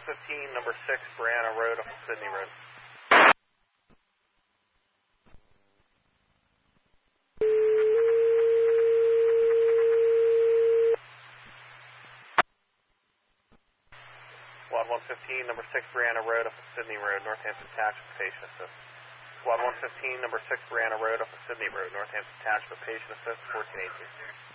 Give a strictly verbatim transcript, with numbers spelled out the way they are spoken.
fifteen, number six, Brianna Road, off of Sydney Road. Squad one fifteen, number six, Brianna Road, off of Sydney Road, Northampton Township, patient assist. Squad one fifteen, number six, Brianna Road, off of Sydney Road, Northampton Township, patient assist, fourteen eighteen.